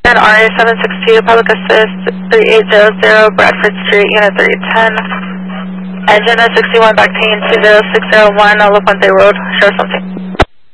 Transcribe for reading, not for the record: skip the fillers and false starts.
And RA 762, public assist 3800 Bradford Street, unit 310. Engine is 61 back paying 20601, Loponte Road, show something.